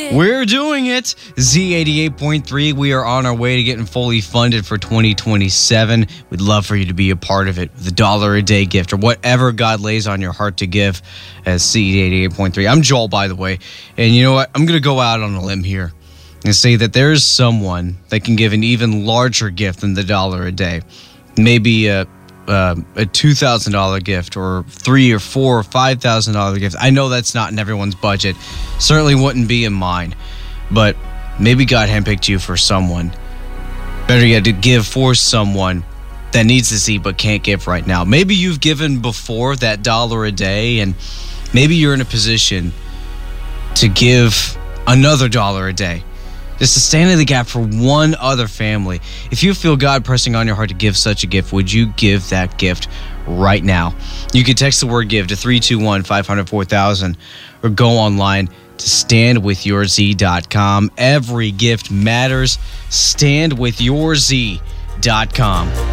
We're doing it. Z88.3. We are on our way to getting fully funded for 2027. We'd love for you to be a part of it. The $1 a day gift or whatever God lays on your heart to give as Z88.3. I'm Joel, by the way. And you know what? I'm going to go out on a limb here and say that there's someone that can give an even larger gift than the $1 a day. Maybe a $2,000 gift or $3,000 or $4,000 or $5,000 gift. I know that's not in everyone's budget. Certainly wouldn't be in mine. But maybe God handpicked you for someone. Better yet, to give for someone that needs to see but can't give right now. Maybe you've given before that $1 a day, and maybe you're in a position to give another $1 a day. Just to stand in the gap for one other family. If you feel God pressing on your heart to give such a gift, would you give that gift right now? You can text the word give to 321-500-4000 or go online to standwithyourz.com. Every gift matters. Standwithyourz.com.